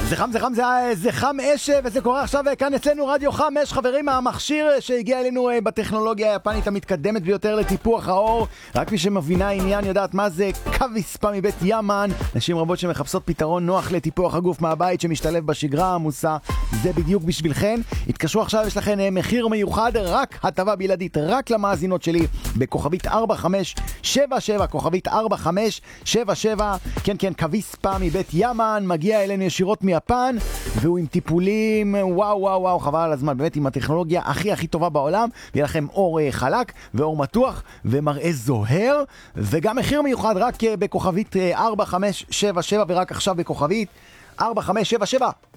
זה חם אש, וזה קורה עכשיו כאן אצלנו רדיו חם אש, חברים, המכשיר שהגיע אלינו בטכנולוגיה היפנית המתקדמת ביותר לטיפוח האור. רק מי שמבינה עניין יודעת מה זה קוויספה מבית ימן. נשים רבות שמחפשות פתרון נוח לטיפוח הגוף מהבית שמשתלב בשגרה העמוסה, זה בדיוק בשבילכן. התקשרו עכשיו, יש לכן מחיר מיוחד, רק הטבה בלעדית, רק למאזינות שלי, בכוכבית 4577, כוכבית 4577. כן, קוויספה מבית ימן מגיע אלינו ישירות מיפן, והוא עם טיפולים וואו, חבל על הזמן, באמת עם הטכנולוגיה הכי טובה בעולם. יהיה לכם אור חלק ואור מתוח ומראה זוהר, וגם מחיר מיוחד רק בכוכבית 4577, ורק עכשיו בכוכבית 4577.